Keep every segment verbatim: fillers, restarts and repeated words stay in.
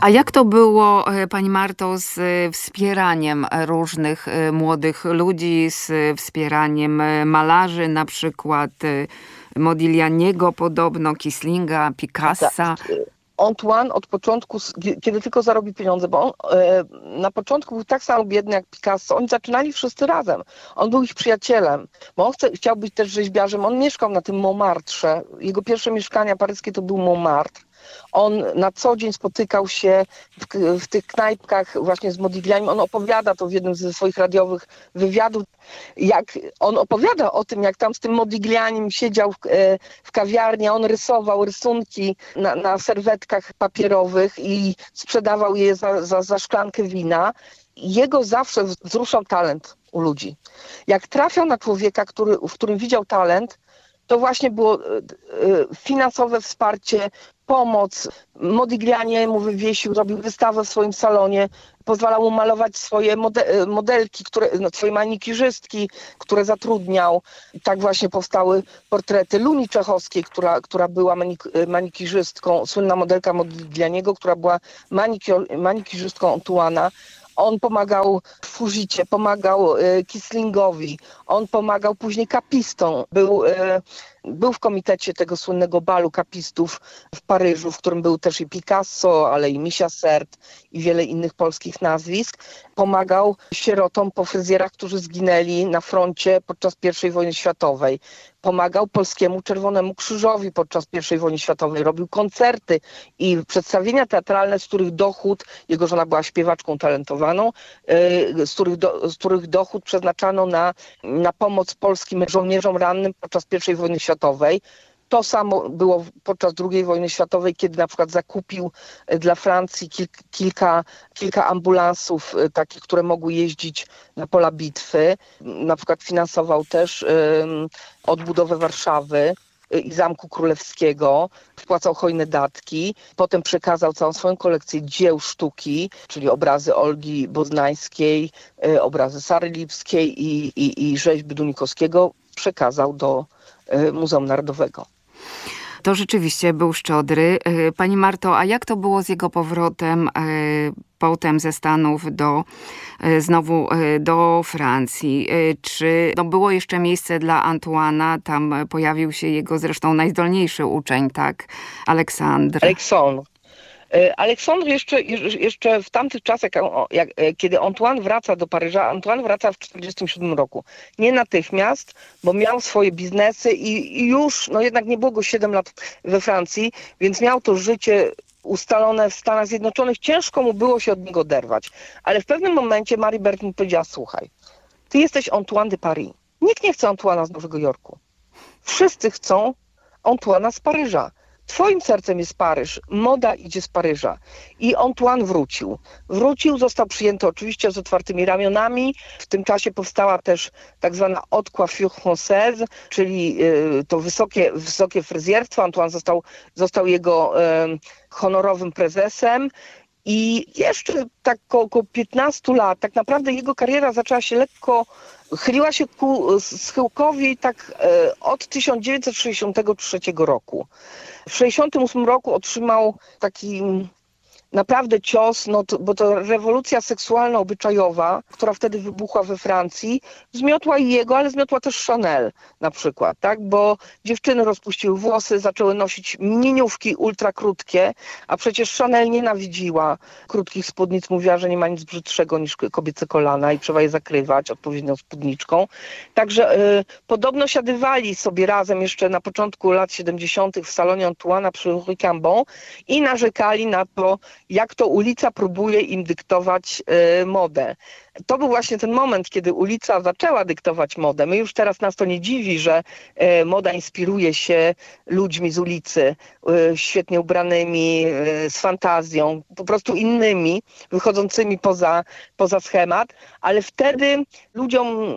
A jak to było, pani Marto, z wspieraniem różnych młodych ludzi, z wspieraniem malarzy, na przykład Modiglianiego podobno, Kislinga, Picassa? Antoine od początku, kiedy tylko zarobił pieniądze, bo on e, na początku był tak samo biedny jak Picasso, oni zaczynali wszyscy razem. On był ich przyjacielem, bo on chce, chciał być też rzeźbiarzem. On mieszkał na tym Montmartre. Jego pierwsze mieszkania paryskie to był Montmartre. On na co dzień spotykał się w, w tych knajpkach właśnie z Modiglianim. On opowiada to w jednym ze swoich radiowych wywiadów, jak on opowiada o tym, jak tam z tym Modiglianim siedział w, w kawiarni, on rysował rysunki na, na serwetkach papierowych i sprzedawał je za, za, za szklankę wina. Jego zawsze wzruszał talent u ludzi. Jak trafiał na człowieka, który, w którym widział talent, to właśnie było finansowe wsparcie, pomoc. Modigliani mu wywiesił, robił wystawę w swoim salonie, pozwalał mu malować swoje mode- modelki, które, no, swoje manikirzystki, które zatrudniał. Tak właśnie powstały portrety Luni Czechowskiej, która, która była manik- manikirzystką, słynna modelka Modiglianiego, która była maniki- manikirzystką Antoine'a. On pomagał Fugicie, pomagał e, Kislingowi, on pomagał później kapistom. Był, e, był w komitecie tego słynnego balu kapistów w Paryżu, w którym był też i Picasso, ale i Misia Sert i wiele innych polskich nazwisk. Pomagał sierotom po fryzjerach, którzy zginęli na froncie podczas pierwszej wojny światowej. Pomagał Polskiemu Czerwonemu Krzyżowi podczas pierwszej wojny światowej. Robił koncerty i przedstawienia teatralne, z których dochód, jego żona była śpiewaczką talentowaną, z których, do, z których dochód przeznaczano na, na pomoc polskim żołnierzom rannym podczas pierwszej wojny światowej. To samo było podczas drugiej wojny światowej, kiedy na przykład zakupił dla Francji kil, kilka, kilka ambulansów takich, które mogły jeździć na pola bitwy. Na przykład finansował też um, odbudowę Warszawy i Zamku Królewskiego, wpłacał hojne datki. Potem przekazał całą swoją kolekcję dzieł sztuki, czyli obrazy Olgi Boznańskiej, obrazy Sary Lipskiej i, i, i rzeźby Dunikowskiego, przekazał do Muzeum Narodowego. To rzeczywiście był szczodry. Pani Marto, a jak to było z jego powrotem potem ze Stanów do, znowu do Francji? Czy no, było jeszcze miejsce dla Antoine'a? Tam pojawił się jego zresztą najzdolniejszy uczeń, tak? Aleksandr. Aleksandr. Aleksandr jeszcze, jeszcze w tamtych czasach, jak, kiedy Antoine wraca do Paryża, Antoine wraca w tysiąc dziewięćset czterdziestym siódmym roku. Nie natychmiast, bo miał swoje biznesy i, i już, no jednak nie było go siedem lat we Francji, więc miał to życie ustalone w Stanach Zjednoczonych. Ciężko mu było się od niego oderwać. Ale w pewnym momencie Marie Bertin powiedziała: słuchaj, ty jesteś Antoine de Paris. Nikt nie chce Antoine'a z Nowego Jorku. Wszyscy chcą Antoine'a z Paryża. Twoim sercem jest Paryż, moda idzie z Paryża. I Antoine wrócił. Wrócił, został przyjęty oczywiście z otwartymi ramionami. W tym czasie powstała też tak zwana haute coiffure française, czyli y, to wysokie, wysokie fryzjerstwo. Antoine został, został jego y, honorowym prezesem. I jeszcze tak około piętnastu lat, tak naprawdę jego kariera zaczęła się lekko, chyliła się ku schyłkowi tak e, od tysiąc dziewięćset sześćdziesiątego trzeciego roku. W sześćdziesiątym ósmym roku otrzymał taki naprawdę cios, no to, bo to rewolucja seksualno-obyczajowa, która wtedy wybuchła we Francji, zmiotła i jego, ale zmiotła też Chanel na przykład, tak? Bo dziewczyny rozpuściły włosy, zaczęły nosić miniówki ultrakrótkie, a przecież Chanel nienawidziła krótkich spódnic, mówiła, że nie ma nic brzydszego niż kobiece kolana i trzeba je zakrywać odpowiednią spódniczką. Także y, podobno siadywali sobie razem jeszcze na początku lat siedemdziesiątych w salonie Antoine'a przy Rue Cambon i narzekali na to, jak to ulica próbuje im dyktować y, modę. To był właśnie ten moment, kiedy ulica zaczęła dyktować modę. My już teraz nas to nie dziwi, że y, moda inspiruje się ludźmi z ulicy, y, świetnie ubranymi, y, z fantazją, po prostu innymi, wychodzącymi poza, poza schemat, ale wtedy ludziom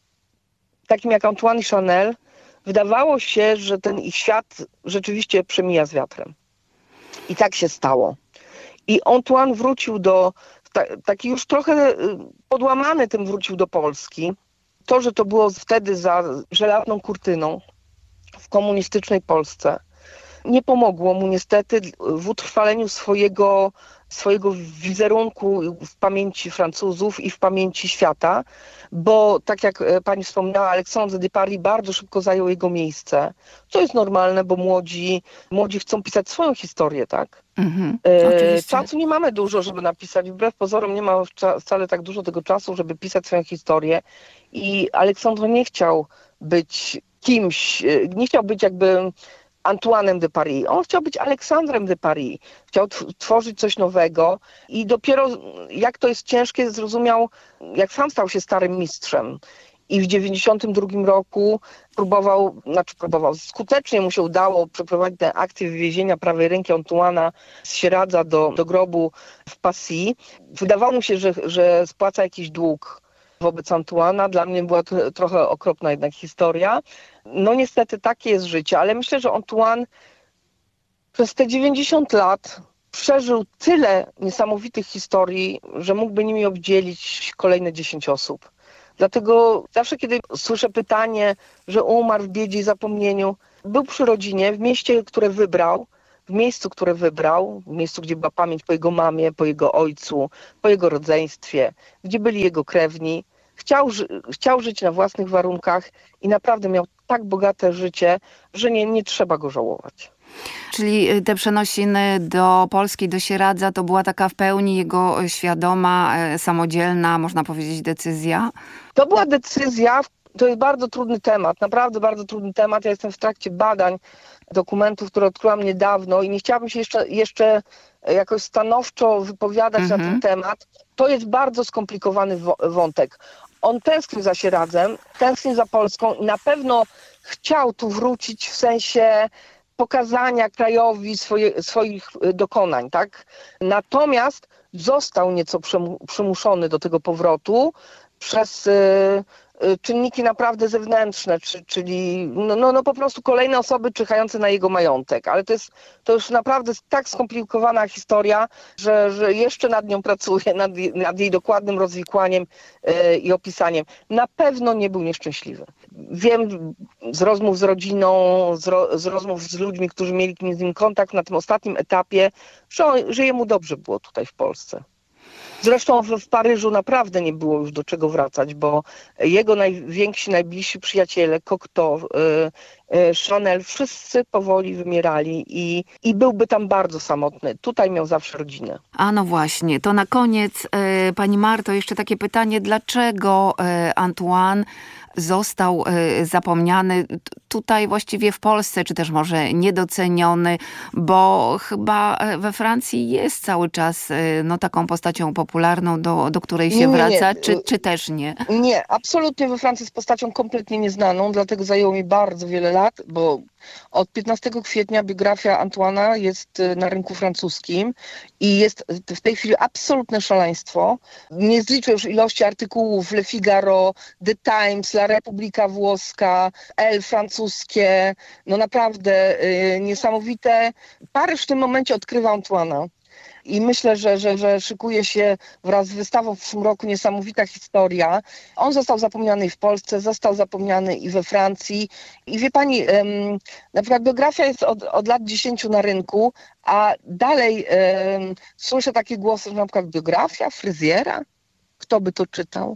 takim jak Antoine i Chanel wydawało się, że ten ich świat rzeczywiście przemija z wiatrem. I tak się stało. I Antoine wrócił do, taki już trochę podłamany tym wrócił do Polski. To, że to było wtedy za żelazną kurtyną w komunistycznej Polsce, nie pomogło mu niestety w utrwaleniu swojego, swojego wizerunku w pamięci Francuzów i w pamięci świata, bo tak jak pani wspomniała, Alexandre de Paris bardzo szybko zajął jego miejsce, co jest normalne, bo młodzi, młodzi chcą pisać swoją historię, tak? Mhm, E, oczywiście. Czasu nie mamy dużo, żeby napisać. Wbrew pozorom nie ma wca- wcale tak dużo tego czasu, żeby pisać swoją historię. I Aleksandr nie chciał być kimś, e, nie chciał być jakby Antoine'em de Paris. On chciał być Aleksandrem de Paris. Chciał tw- tworzyć coś nowego i dopiero jak to jest ciężkie zrozumiał, jak sam stał się starym mistrzem. I w dziewięćdziesiątym drugim roku próbował, znaczy próbował, skutecznie mu się udało przeprowadzić tę akcję wywiezienia prawej ręki Antoine'a z Sieradza do, do grobu w Passy. Wydawało mu się, że, że spłaca jakiś dług wobec Antoine'a. Dla mnie była to trochę okropna jednak historia. No niestety takie jest życie, ale myślę, że Antoine przez te dziewięćdziesiąt lat przeżył tyle niesamowitych historii, że mógłby nimi obdzielić kolejne dziesięć osób. Dlatego zawsze, kiedy słyszę pytanie, że umarł w biedzie i zapomnieniu, był przy rodzinie, w mieście, które wybrał, w miejscu, które wybrał, w miejscu, gdzie była pamięć po jego mamie, po jego ojcu, po jego rodzeństwie, gdzie byli jego krewni. Chciał, ży- chciał żyć na własnych warunkach i naprawdę miał tak bogate życie, że nie, nie trzeba go żałować. Czyli te przenosiny do Polski, do Sieradza, to była taka w pełni jego świadoma, e, samodzielna, można powiedzieć, decyzja? To była decyzja, to jest bardzo trudny temat, naprawdę bardzo trudny temat. Ja jestem w trakcie badań dokumentów, które odkryłam niedawno i nie chciałabym się jeszcze, jeszcze jakoś stanowczo wypowiadać Mhm. na ten temat. To jest bardzo skomplikowany wo- wątek. On tęsknił za Sieradzem, tęsknił za Polską i na pewno chciał tu wrócić w sensie pokazania krajowi swoje, swoich y, dokonań, tak? Natomiast został nieco przymu- przymuszony do tego powrotu przez y, y, czynniki naprawdę zewnętrzne, czy, czyli no, no, no po prostu kolejne osoby czyhające na jego majątek. Ale to jest to już naprawdę tak skomplikowana historia, że, że jeszcze nad nią pracuję, nad, jej- nad jej dokładnym rozwikłaniem y, i opisaniem. Na pewno nie był nieszczęśliwy. Wiem z rozmów z rodziną, z, ro, z rozmów z ludźmi, którzy mieli z nim kontakt na tym ostatnim etapie, że, on, że jemu dobrze było tutaj w Polsce. Zresztą w, w Paryżu naprawdę nie było już do czego wracać, bo jego najwięksi, najbliżsi przyjaciele, Cocteau, y, y, Chanel, wszyscy powoli wymierali i, i byłby tam bardzo samotny. Tutaj miał zawsze rodzinę. A no właśnie, to na koniec, e, pani Marto, jeszcze takie pytanie, dlaczego e, Antoine został e, zapomniany t- tutaj właściwie w Polsce, czy też może niedoceniony, bo chyba e, we Francji jest cały czas e, no, taką postacią popularną, do, do której się Nie, nie, nie. wraca, czy, czy też nie? Nie, absolutnie we Francji jest postacią kompletnie nieznaną, dlatego zajęło mi bardzo wiele lat, bo od piętnastego kwietnia biografia Antoine'a jest y, na rynku francuskim i jest w tej chwili absolutne szaleństwo. Nie zliczę już ilości artykułów Le Figaro, The Times, La Repubblica włoska, Elle francuskie, no naprawdę y, niesamowite. Paryż w tym momencie odkrywa Antoine'a. I myślę, że, że, że szykuje się wraz z wystawą w przyszłym roku niesamowita historia. On został zapomniany i w Polsce, został zapomniany i we Francji. I wie pani, em, na przykład biografia jest od, od lat dziesięciu na rynku, a dalej em, słyszę takie głosy, że na przykład biografia fryzjera, kto by to czytał?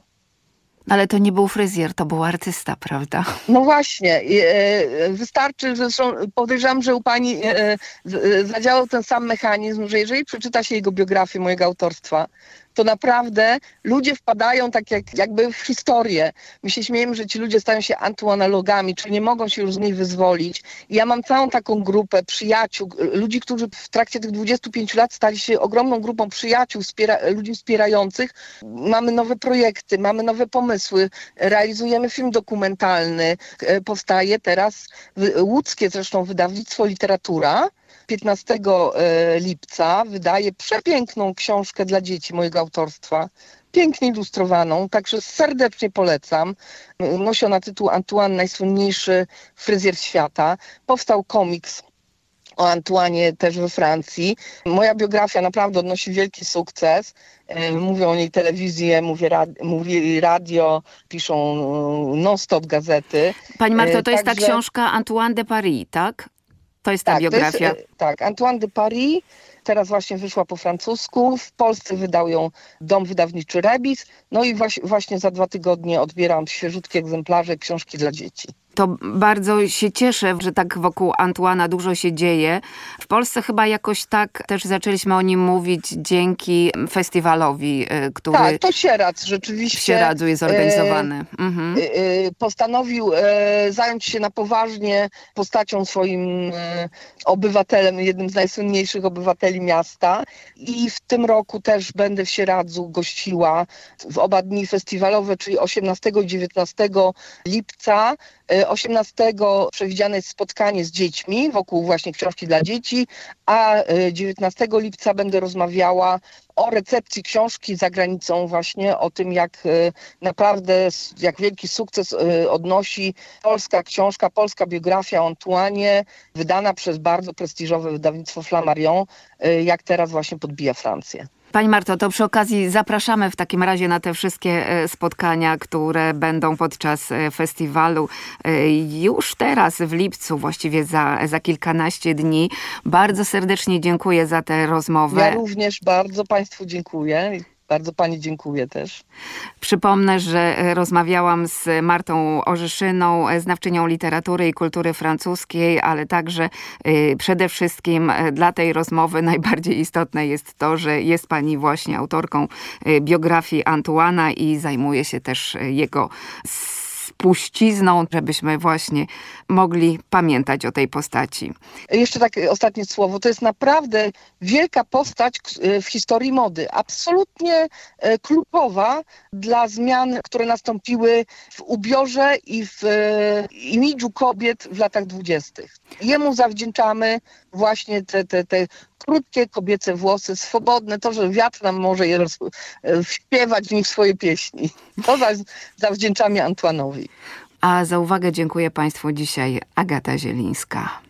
Ale to nie był fryzjer, to był artysta, prawda? No właśnie, e, wystarczy, że zresztą podejrzewam, że u pani e, z- zadziałał ten sam mechanizm, że jeżeli przeczyta się jego biografię mojego autorstwa, to naprawdę ludzie wpadają tak jak, jakby w historię. My się śmiejemy, że ci ludzie stają się antuanalogami, czyli nie mogą się już z niej wyzwolić. I ja mam całą taką grupę przyjaciół, ludzi, którzy w trakcie tych dwudziestu pięciu lat stali się ogromną grupą przyjaciół, wspiera, ludzi wspierających. Mamy nowe projekty, mamy nowe pomysły, realizujemy film dokumentalny. E, Powstaje teraz w- łódzkie zresztą wydawnictwo Literatura. piętnastego lipca wydaje przepiękną książkę dla dzieci mojego autorstwa, pięknie ilustrowaną, także serdecznie polecam. Nosi ona tytuł Antoine, najsłynniejszy fryzjer świata. Powstał komiks o Antoinie też we Francji. Moja biografia naprawdę odnosi wielki sukces. E, Mówią o niej telewizje, mówi rad- mówi radio, piszą non-stop gazety. Pani Marto, to E, jest ta także- książka Antoine de Paris, tak? To jest ta Tak, biografia. To jest, e, tak, Antoine de Paris. Teraz właśnie wyszła po francusku. W Polsce wydał ją dom wydawniczy Rebis. No i właśnie, właśnie za dwa tygodnie odbieram świeżutkie egzemplarze książki dla dzieci. To bardzo się cieszę, że tak wokół Antoana dużo się dzieje. W Polsce chyba jakoś tak też zaczęliśmy o nim mówić dzięki festiwalowi, y, który Tak, to Sieradz w rzeczywiście Sieradzu jest zorganizowany. e, Mhm. e, postanowił e, zająć się na poważnie postacią swoim e, obywatelem, jednym z najsłynniejszych obywateli miasta. I w tym roku też będę w Sieradzu gościła w oba dni festiwalowe, czyli osiemnastego i dziewiętnastego lipca. osiemnastego przewidziane jest spotkanie z dziećmi wokół właśnie książki dla dzieci, a dziewiętnastego lipca będę rozmawiała o recepcji książki za granicą, właśnie o tym, jak naprawdę, jak wielki sukces odnosi polska książka, polska biografia o Antoinie, wydana przez bardzo prestiżowe wydawnictwo Flammarion, jak teraz właśnie podbija Francję. Pani Marto, to przy okazji zapraszamy w takim razie na te wszystkie e, spotkania, które będą podczas e, festiwalu e, już teraz w lipcu, właściwie za, za kilkanaście dni. Bardzo serdecznie dziękuję za tę rozmowę. Ja również bardzo Państwu dziękuję. Bardzo Pani dziękuję też. Przypomnę, że rozmawiałam z Martą Orzeszyną, znawczynią literatury i kultury francuskiej, ale także y, przede wszystkim dla tej rozmowy najbardziej istotne jest to, że jest pani właśnie autorką y, biografii Antoana i zajmuje się też jego spuścizną, żebyśmy właśnie mogli pamiętać o tej postaci. Jeszcze takie ostatnie słowo. To jest naprawdę wielka postać w historii mody. Absolutnie kluczowa dla zmian, które nastąpiły w ubiorze i w imidżu kobiet w latach dwudziestych. Jemu zawdzięczamy właśnie te, te, te krótkie kobiece włosy, swobodne, to, że wiatr nam może je roz, śpiewać w nich swoje pieśni. To zawdzięczamy Antoinowi. A za uwagę dziękuję Państwu dzisiaj Agata Zielińska.